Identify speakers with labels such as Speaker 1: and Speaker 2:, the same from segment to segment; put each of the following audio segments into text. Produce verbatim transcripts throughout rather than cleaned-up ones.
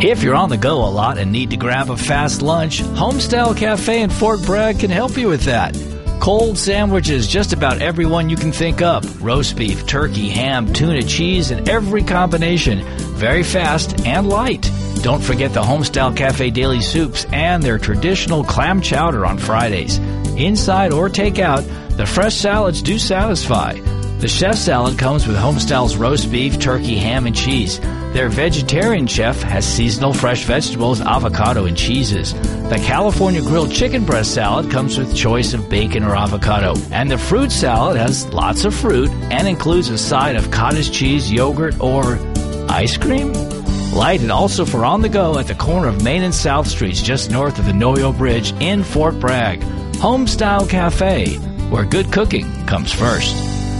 Speaker 1: If you're on the go a lot and need to grab a fast lunch, Homestyle Cafe in Fort Bragg can help you with that. Cold sandwiches, just about every one you can think of. Roast beef, turkey, ham, tuna, cheese, and every combination. Very fast and light. Don't forget the Homestyle Cafe Daily Soups and their traditional clam chowder on Fridays. Inside or takeout, the fresh salads do satisfy. The chef salad comes with Homestyle's roast beef, turkey, ham, and cheese. Their vegetarian chef has seasonal fresh vegetables, avocado, and cheeses. The California grilled chicken breast salad comes with choice of bacon or avocado. And the fruit salad has lots of fruit and includes a side of cottage cheese, yogurt, or ice cream. Light and also for on the go at the corner of Main and South Streets, just north of the Noyo Bridge in Fort Bragg. Homestyle Cafe, where good cooking comes first.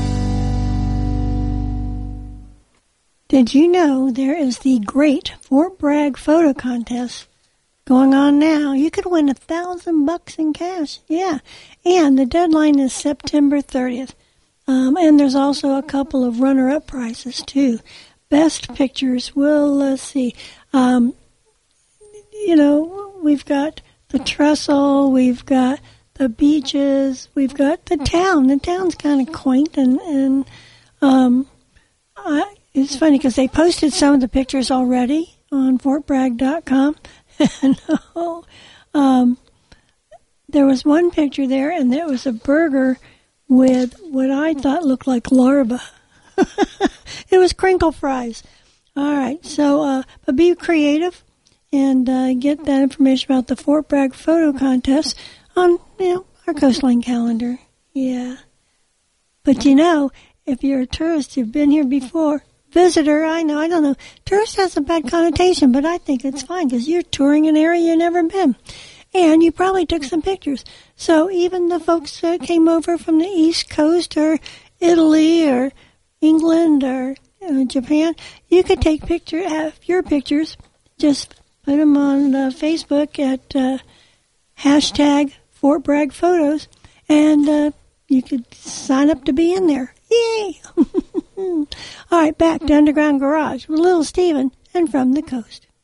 Speaker 2: Did you know there is the Great Fort Bragg Photo Contest going on now? You could win a thousand bucks in cash. Yeah. And the deadline is September thirtieth. Um, and there's also a couple of runner-up prizes, too. Best pictures. Well, let's see. Um, you know, we've got the trestle. We've got the beaches. We've got the town. The town's kind of quaint. And, and um, I... It's funny because they posted some of the pictures already on fort bragg dot com. And oh, um, there was one picture there, and there was a burger with what I thought looked like larva. It was crinkle fries. All right, so uh, but be creative and uh, get that information about the Fort Bragg Photo Contest on you know our Coastline calendar. Yeah, but you know, if you're a tourist, you've been here before. Visitor, I know, I don't know. Tourist has a bad connotation, but I think it's fine because you're touring an area you've never been. And you probably took some pictures. So even the folks that came over from the East Coast or Italy or England or uh, Japan, you could take picture, have your pictures, just put them on uh, Facebook at uh, hashtag Fort Bragg Photos, and uh, you could sign up to be in there. Yay! All right, back to Underground Garage with Little Steven and From the Coast.